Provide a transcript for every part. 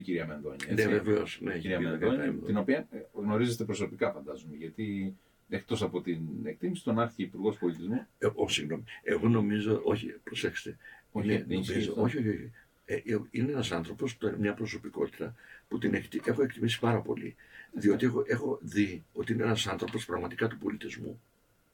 κυρία Μενδώνη. Ναι, βεβαίως. Ναι, κυρία Μενδώνη, την οποία γνωρίζετε προσωπικά, φαντάζομαι, γιατί εκτός από την εκτίμηση, τον Αρχιυπουργός Πολιτισμού. Συγγνώμη. Εγώ νομίζω, όχι, προσέξτε. Όχι, όχι. Είναι ένας άνθρωπος, μια προσωπικότητα που την έχω εκτιμήσει πάρα πολύ. Διότι έχω δει ότι είναι ένας άνθρωπος πραγματικά του πολιτισμού.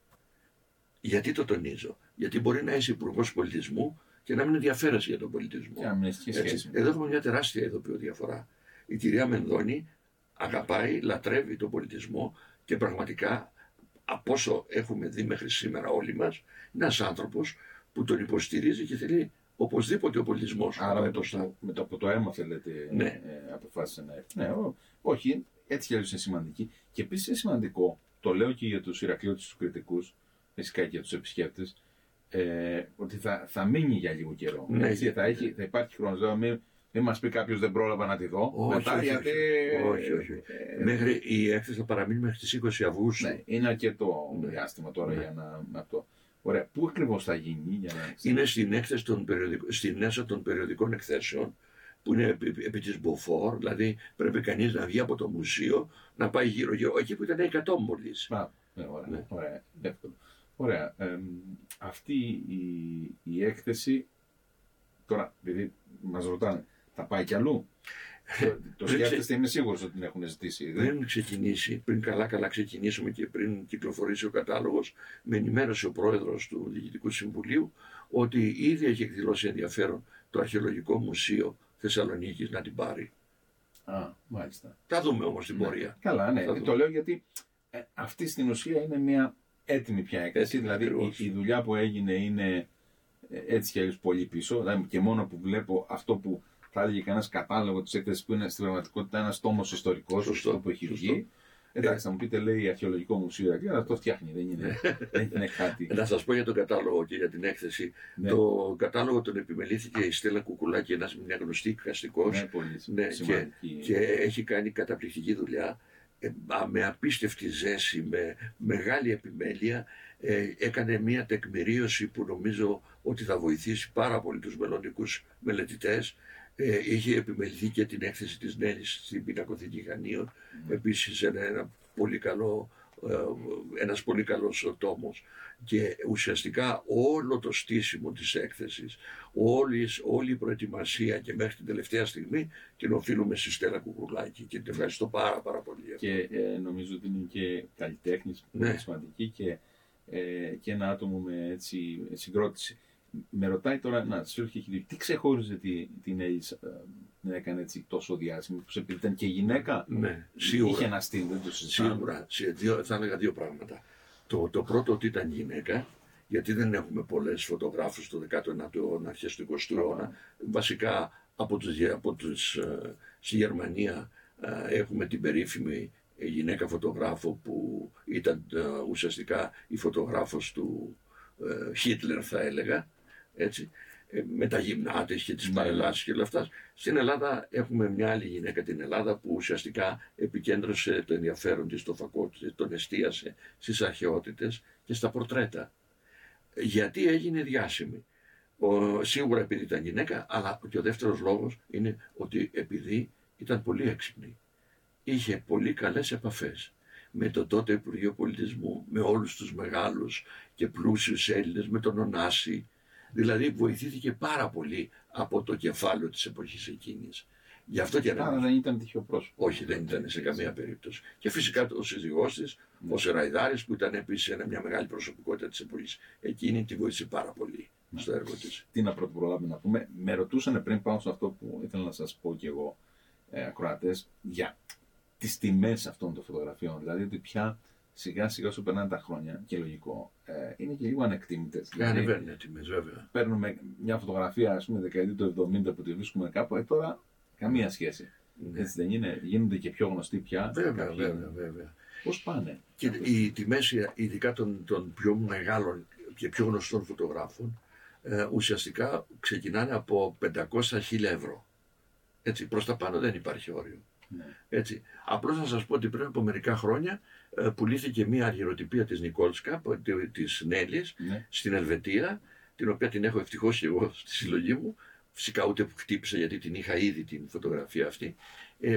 Γιατί το τονίζω? Γιατί μπορεί να είσαι υπουργός πολιτισμού και να μην ενδιαφέρεσαι για τον πολιτισμό. Εδώ έχουμε μια τεράστια ειδοποιώ διαφορά. Η κυρία Μενδώνη αγαπάει, λατρεύει τον πολιτισμό και πραγματικά, από όσο έχουμε δει μέχρι σήμερα όλοι μας, είναι ένας άνθρωπος που τον υποστηρίζει και θέλει οπωσδήποτε ο πολιτισμός. Άρα με το που το έμαθε, λέτε, ναι. Αποφάσισε να έρθει. Ναι, όχι, έτσι κι αλλιώς είναι σημαντική. Και επίσης είναι σημαντικό, το λέω και για τους Ηρακλειώτες, τους κριτικούς, φυσικά και για τους επισκέπτες, ότι θα μείνει για λίγο καιρό. Ναι, έτσι, θα υπάρχει χρόνος. Δηλαδή, μην μας πει κάποιος δεν πρόλαβα να τη δω. Όχι. Μέχρι η έκθεση θα παραμείνει μέχρι τις 20 Αυγούστου. Ναι, είναι αρκετό διάστημα τώρα για να αυτό. Ωραία. Πού ακριβώς θα γίνει? Είναι στην αίθουσα των περιοδικών εκθέσεων, που είναι επί της Μποφόρ, δηλαδή πρέπει κανείς να βγει από το μουσείο, να πάει γύρω-γύρω, εκεί που ήταν 100 μόλις. Ωραία. Ωραία. Αυτή η έκθεση, τώρα, επειδή μας ρωτάνε, θα πάει κι αλλού? Το σκέφτεστε, είμαι σίγουρος ότι την έχουν ζητήσει. Δεν ξεκινήσει, πριν καλά ξεκινήσουμε και πριν κυκλοφορήσει ο κατάλογος, με ενημέρωσε ο πρόεδρος του Διοικητικού Συμβουλίου ότι ήδη έχει εκδηλώσει ενδιαφέρον το Αρχαιολογικό Μουσείο Θεσσαλονίκης να την πάρει. Μάλιστα. Θα δούμε όμως την πορεία. Καλά, ναι. Το λέω γιατί αυτή στην ουσία είναι μια έτοιμη πια έκθεση. Δηλαδή η δουλειά που έγινε είναι έτσι κι αλλιώς πολύ πίσω. Δηλαδή, και μόνο που βλέπω αυτό που θα έλεγε κανένας κατάλογο της έκθεσης, που είναι στην πραγματικότητα ένας τόμος ιστορικός, αυτό που έχει βγει. Εντάξει, θα μου πείτε, λέει Αρχαιολογικό Μουσείο, αλλά αυτό φτιάχνει, δεν είναι κάτι. Να σας πω για τον κατάλογο και για την έκθεση. Ναι. Το κατάλογο τον επιμελήθηκε η Στέλλα Κουκουλάκη, μια γνωστή εικαστικός. Ναι, και έχει κάνει καταπληκτική δουλειά. Με απίστευτη ζέση, με μεγάλη επιμέλεια, έκανε μια τεκμηρίωση που νομίζω ότι θα βοηθήσει πάρα πολύ τους μελλοντικούς μελετητές. Είχε επιμεληθεί και την έκθεση της Νέλης στην Πινακοθήκη Χανίων, επίσης ένας πολύ καλός τόμος, και ουσιαστικά όλο το στήσιμο της έκθεσης, όλη η προετοιμασία και μέχρι την τελευταία στιγμή την οφείλουμε στη Στέλλα Κουκουλάκη και την ευχαριστώ πάρα πολύ. Και νομίζω ότι είναι και καλλιτέχνης, πολύ σημαντική και ένα άτομο με έτσι συγκρότηση. Με ρωτάει τώρα να σφίρει, τι ξεχώριζε την Έλλη να έκανε έτσι τόσο διάσημη, επειδή ήταν και γυναίκα? Ναι, σίγουρα. Είχε ένα στυλ, δεν το συζητάμε. Σίγουρα, θα έλεγα δύο πράγματα. Το πρώτο, ότι ήταν γυναίκα, γιατί δεν έχουμε πολλές φωτογράφους στο 19ο αιώνα, αρχές του 20ου αιώνα. Βασικά στη Γερμανία έχουμε την περίφημη γυναίκα φωτογράφο που ήταν ουσιαστικά η φωτογράφος του Χίτλερ, θα έλεγα, έτσι, με τα γυμνά της και τις παρελάσεις και όλα αυτά. Στην Ελλάδα έχουμε μια άλλη γυναίκα, την Ελλάδα, που ουσιαστικά επικέντρωσε το ενδιαφέρον της στο φακό της, τον εστίασε στις αρχαιότητες και στα πορτρέτα. Γιατί έγινε διάσημη? Σίγουρα επειδή ήταν γυναίκα, αλλά και ο δεύτερος λόγος είναι ότι επειδή ήταν πολύ έξυπνη. Είχε πολύ καλές επαφές με το τότε Υπουργείο Πολιτισμού, με όλους τους μεγάλους και πλούσιους Έλληνες, με τον Ωνάση. Δηλαδή βοηθήθηκε πάρα πολύ από το κεφάλαιο της εποχής εκείνης. Γι' αυτό και άρα δεν ήταν τυχαίο πρόσωπο. Όχι, δεν ήταν σε καμία περίπτωση. Και φυσικά ο σύζυγός της, ο Σεραϊδάρης, που ήταν επίσης μια μεγάλη προσωπικότητα της εποχής εκείνη, τη βοήθησε πάρα πολύ στο έργο της. Τι να προλάβουμε να πούμε? Με ρωτούσαν πριν πάνω σε αυτό που ήθελα να σας πω και εγώ, ακροατές, για τις τιμές αυτών των φωτογραφιών. Δηλαδή ότι πια σιγά σιγά όσο περνάνε τα χρόνια, και λογικό, είναι και λίγο ανεκτήμητες. Ανεβαίνουν οι τιμές, βέβαια. Παίρνουμε μια φωτογραφία, ας πούμε, δεκαετία του 70 που τη βρίσκουμε κάπου, τώρα καμία σχέση. Ναι. Έτσι δεν είναι? Γίνονται και πιο γνωστοί πια. Βέβαια. Πώς πάνε? Και οι τιμές, ειδικά των πιο μεγάλων και πιο γνωστών φωτογράφων, ουσιαστικά ξεκινάνε από 500.000 ευρώ. Έτσι, προς τα πάνω δεν υπάρχει όριο. Ναι. Έτσι. Απλώς να σας πω ότι πριν από μερικά χρόνια πουλήθηκε μια αργυροτυπία της Νικόλσκα, της Νέλης, στην Ελβετία, την οποία την έχω ευτυχώς και εγώ στη συλλογή μου, φυσικά ούτε που χτύπησα γιατί την είχα ήδη την φωτογραφία αυτή.